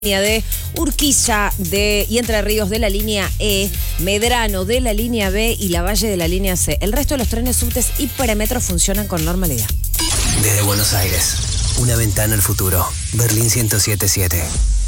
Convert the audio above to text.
de Urquiza y Entre Ríos de la línea E, Medrano de la línea B y La Valle de la línea C. El resto de los trenes, subtes y premetros funcionan con normalidad. Desde Buenos Aires, una ventana al futuro. Berlín 107.7.